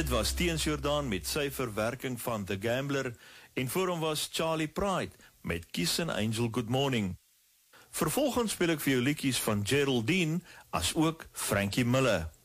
Dit was Teens Jordaan met sy verwerking van The Gambler en voor hom was Charlie Pride met Kiss an Angel Good Morning. Vervolgens speel ek vir jou liedjies van Geraldine as ook Frankie Miller.